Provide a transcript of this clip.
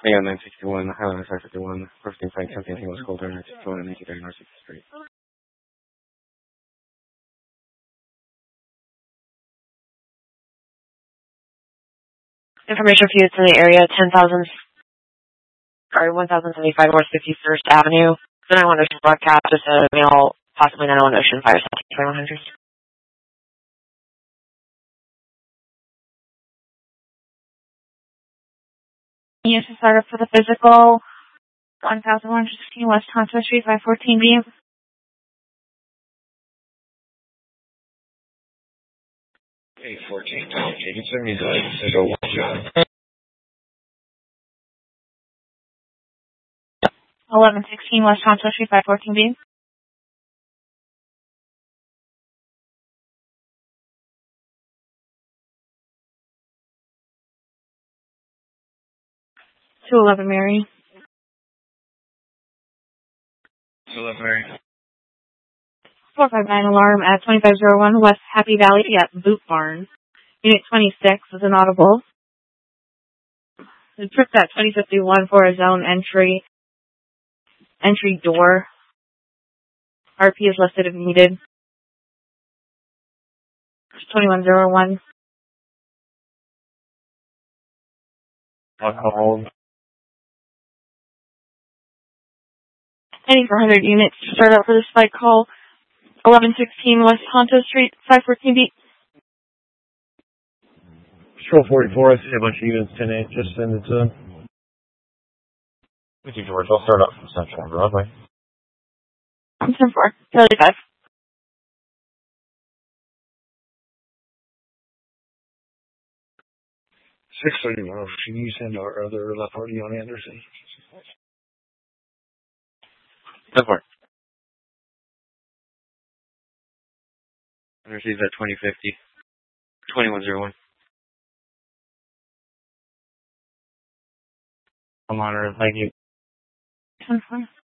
AM 961, Highland 551, First Frank, something was called 961 and 93 North 6th Street. Information for you to the area 10,000, 1075 North 51st Avenue. The 911 Ocean broadcast is a male, possibly 911 Ocean Fire Station 2100. Yes, to start up for the physical, 1116 West Tonto Street, 514B. Hey, 14, you can send me the one. 1116 West Tonto Street, 514B. To 11 Mary. 11 Mary. 459 alarm at 2501 West Happy Valley at Boot Barn. Unit 26 is inaudible. The trip at 2051 for a zone entry door. RP is listed if needed. 2101. Alcohol. Heading for 100 units to start out for the spike call. 1116 West Tonto Street, 514B. Patrol 44, I see a bunch of units 10-8, just send it to them. Thank you, George. I'll start up from Central Broadway. 10-4, Charlie 5. 631, can you send our other left party on Anderson? 10-4. I received at 2050. 2101. I'm honored. Thank you. 10-4.